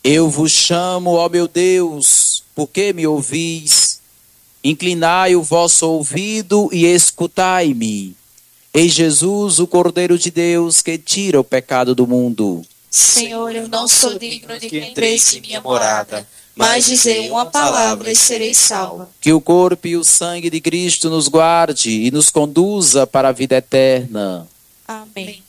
Eu vos chamo, ó meu Deus, porque me ouvis? Inclinai o vosso ouvido e escutai-me. Eis Jesus, o Cordeiro de Deus, que tira o pecado do mundo. Senhor, eu não sou digno de que entreis em minha morada, mas dizei uma palavra e serei salva. Que o corpo e o sangue de Cristo nos guarde e nos conduza para a vida eterna. Amém.